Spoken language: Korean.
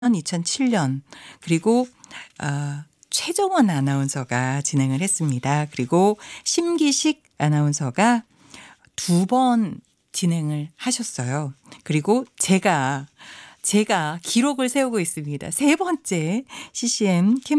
2007년 그리고 최정원 아나운서가 진행을 했습니다. 그리고 심기식 아나운서가 2번 진행을 하셨어요. 그리고 제가 기록을 세우고 있습니다. 3번째 CCM